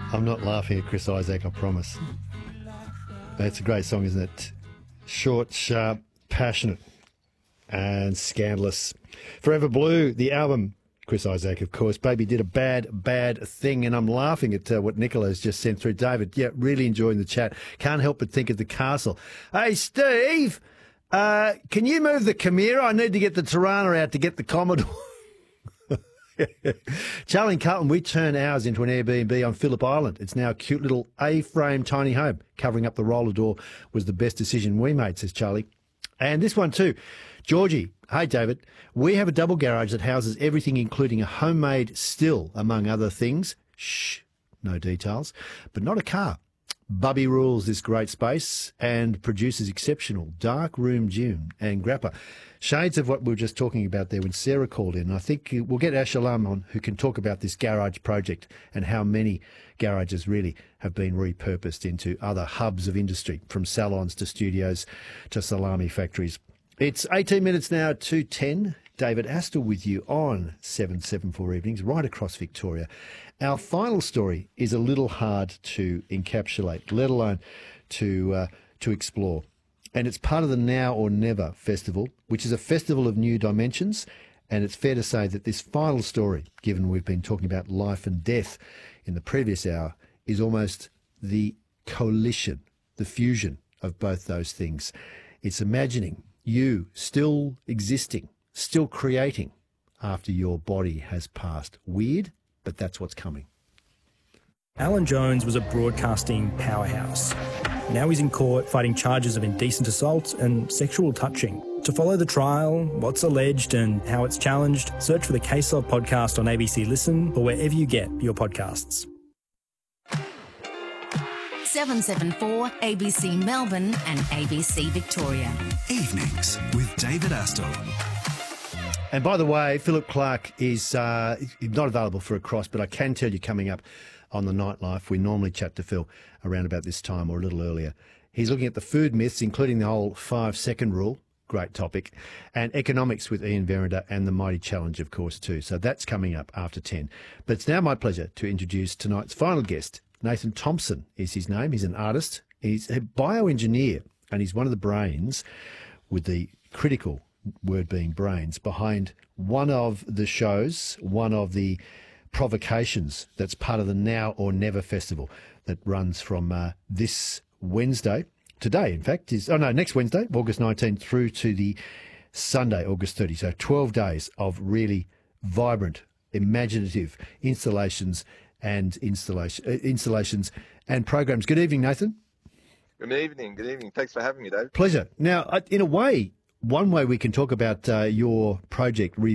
I'm not laughing at Chris Isaak, I promise. That's a great song, isn't it? Short, sharp, passionate, and scandalous. Forever Blue, the album. Chris Isaak, of course. Baby did a bad thing, and I'm laughing at what Nicola has just sent through. David, yeah, really enjoying the chat. Can't help but think of the castle. Hey, Steve, can you move the Chimera? I need to get the Tirana out to get the Commodore. Charlie and Carlton, we turn ours into an Airbnb on Phillip Island. It's now a cute little A-frame tiny home. Covering up the roller door was the best decision we made, says Charlie. And this one too. Georgie, hey David, we have a double garage that houses everything including a homemade still, among other things. Shh, no details, but not a car. Bubby rules this great space and produces exceptional dark room gym and grappa. Shades of what we were just talking about there when Sarah called in. I think we'll get Ash Alam on, who can talk about this garage project and how many garages really have been repurposed into other hubs of industry, from salons to studios to salami factories. It's 18 minutes now to 10. David Astle with you on 774 Evenings, right across Victoria. Our final story is a little hard to encapsulate, let alone to explore. And it's part of the Now or Never Festival, which is a festival of new dimensions. And it's fair to say that this final story, given we've been talking about life and death in the previous hour, is almost the coalition, the fusion of both those things. It's imagining you still existing, still creating after your body has passed. Weird, but that's what's coming. Alan Jones was a broadcasting powerhouse. Now he's in court fighting charges of indecent assault and sexual touching. To follow the trial, what's alleged and how it's challenged, search for the Case Log podcast on ABC Listen or wherever you get your podcasts. 774 ABC Melbourne and ABC Victoria. Evenings with David Astle. And by the way, Philip Clark is not available for a cross, but I can tell you coming up on the Nightlife, we normally chat to Phil around about this time or a little earlier. He's looking at the food myths, including the whole 5-second rule, great topic, and economics with Ian Verrinder and the Mighty Challenge, of course, too. So that's coming up after 10. But it's now my pleasure to introduce tonight's final guest. Nathan Thompson is his name. He's an artist. He's a bioengineer, and he's one of the brains, with the critical word being brains, behind one of the shows, one of the provocations that's part of the Now or Never Festival that runs from this Wednesday, today in fact, next Wednesday, August 19th, through to the Sunday, August 30. So 12 days of really vibrant, imaginative installations and installations and programs. Good evening, Nathan. Good evening. Thanks for having me, Dave. Pleasure. Now, in a way, one way we can talk about your project,